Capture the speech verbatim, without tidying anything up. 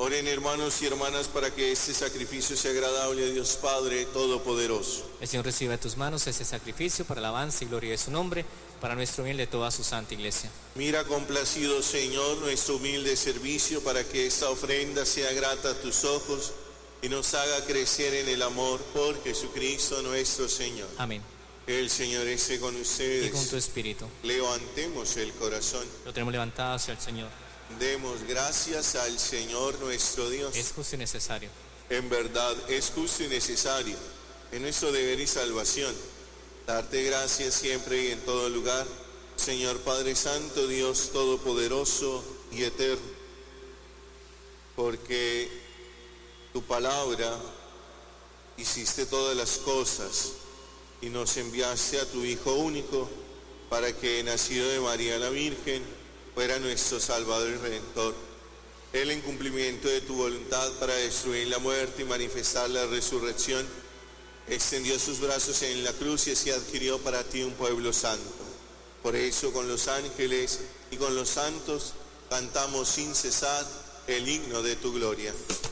Oren, hermanos y hermanas, para que este sacrificio sea agradable a Dios Padre Todopoderoso. El Señor reciba de tus manos ese sacrificio para alabanza y gloria de su nombre, para nuestro bien de toda su santa iglesia. Mira complacido, Señor, nuestro humilde servicio, para que esta ofrenda sea grata a tus ojos y nos haga crecer en el amor por Jesucristo nuestro Señor. Amén. El Señor esté con ustedes. Y con tu espíritu. Levantemos el corazón. Lo tenemos levantado hacia el Señor. Demos gracias al Señor nuestro Dios. Es justo y necesario. En verdad es justo y necesario, en nuestro deber y salvación, darte gracias siempre y en todo lugar, Señor Padre Santo, Dios Todopoderoso y Eterno, porque tu palabra hiciste todas las cosas y nos enviaste a tu Hijo único para que, nacido de María la Virgen, fuera nuestro Salvador y Redentor. Él, en cumplimiento de tu voluntad para destruir la muerte y manifestar la resurrección, extendió sus brazos en la cruz y así adquirió para ti un pueblo santo. Por eso, con los ángeles y con los santos, cantamos sin cesar el himno de tu gloria.